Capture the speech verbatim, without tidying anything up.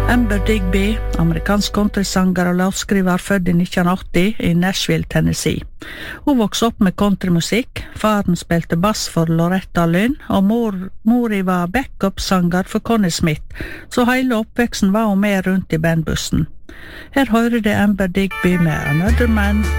Amber Digby, amerikansk countrysanger og låtskriver født i nitten åtti i Nashville, Tennessee. Hun vokste opp med countrymusikk. Faren spilte bass for Loretta Lynn, og mor, mori var backup-sanger for Connie Smith, så hele oppveksten var hun med rundt i bandbussen. Her hører det Amber Digby med Another Man